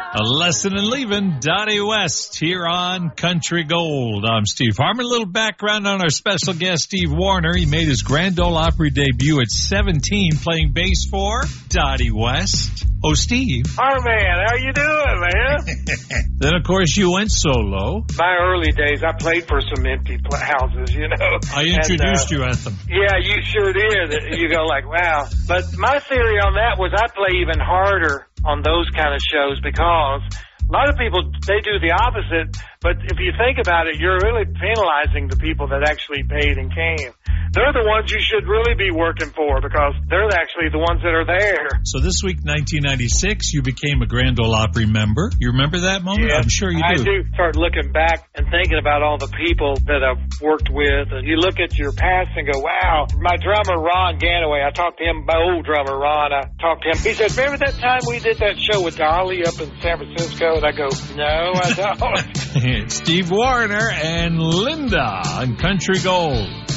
A lesson in leaving. Donnie West here on Country Gold. I'm Steve Harmon. A little background on our special guest, Steve Wariner. He made his Grand Ole Opry debut at 17 playing bass for Donnie West. Oh, Steve. Oh, man, how you doing, man? Then, of course, you went solo. My early days, I played for some empty houses, you know. I introduced you at them. Yeah, you sure did. You go like, wow. But my theory on that was I play even harder on those kind of shows because a lot of people, they do the opposite. But if you think about it, you're really penalizing the people that actually paid and came. They're the ones you should really be working for because they're actually the ones that are there. So this week, 1996, you became a Grand Ole Opry member. You remember that moment? Yeah, I'm sure you do. I do start looking back and thinking about all the people that I've worked with. And you look at your past and go, wow, my drummer, Ron Ganaway, I talked to him, my old drummer, Ron, I talked to him. He said, remember that time we did that show with Dolly up in San Francisco? And I go, no, I don't. Steve Wariner and Linda on Country Gold.